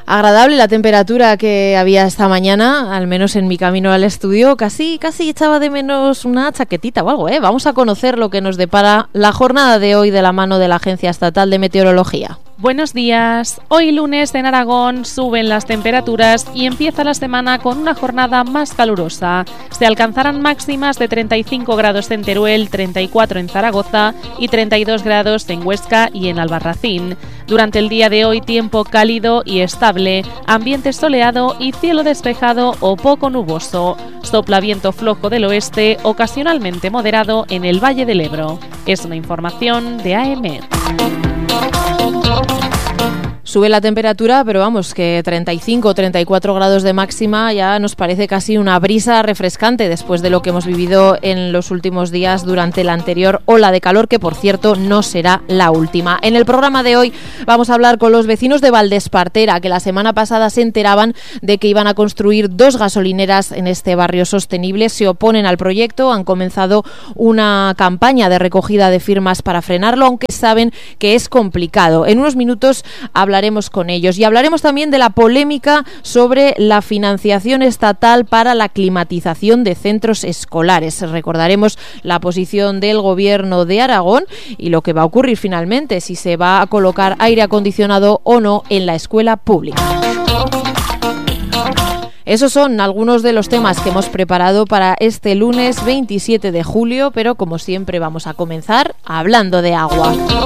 Agradable la temperatura que había esta mañana, al menos en mi camino al estudio. Casi echaba de menos una chaquetita o algo, ¿eh? Vamos a conocer lo que nos depara la jornada de hoy de la mano de la Agencia Estatal de Meteorología. Buenos días. Hoy lunes en Aragón suben las temperaturas y empieza la semana con una jornada más calurosa. Se alcanzarán máximas de 35 grados en Teruel, 34 en Zaragoza y 32 grados en Huesca y en Albarracín. Durante el día de hoy tiempo cálido y estable, ambiente soleado y cielo despejado o poco nuboso. Sopla viento flojo del oeste, ocasionalmente moderado en el Valle del Ebro. Es una información de AEMET. Sube la temperatura, pero vamos, que 35 o 34 grados de máxima ya nos parece casi una brisa refrescante después de lo que hemos vivido en los últimos días durante la anterior ola de calor, que por cierto no será la última. En el programa de hoy vamos a hablar con los vecinos de Valdespartera, que la semana pasada se enteraban de que iban a construir 2 gasolineras en este barrio sostenible. Se oponen al proyecto, han comenzado una campaña de recogida de firmas para frenarlo, aunque saben que es complicado. En unos minutos hablaremos con ellos y hablaremos también de la polémica sobre la financiación estatal para la climatización de centros escolares. Recordaremos la posición del Gobierno de Aragón y lo que va a ocurrir finalmente, si se va a colocar aire acondicionado o no en la escuela pública. Esos son algunos de los temas que hemos preparado para este lunes 27 de julio, pero como siempre vamos a comenzar hablando de agua.